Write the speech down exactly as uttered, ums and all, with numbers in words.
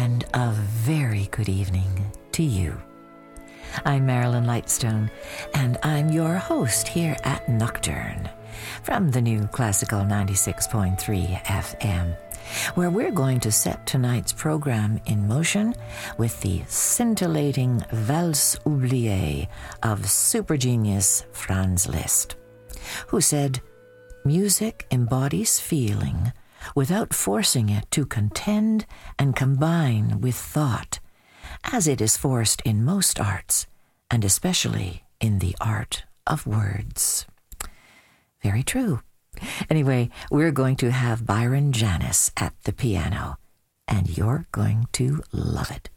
and a very good evening to you. I'm Marilyn Lightstone, and I'm your host here at Nocturne from the new Classical ninety-six point three F M, where we're going to set tonight's program in motion with the scintillating Valse oubliée of super genius Franz Liszt, who said, "Music embodies feeling without forcing it to contend and combine with thought, as it is forced in most arts, and especially in the art of words." Very true. Anyway, we're going to have Byron Janis at the piano, and you're going to love it.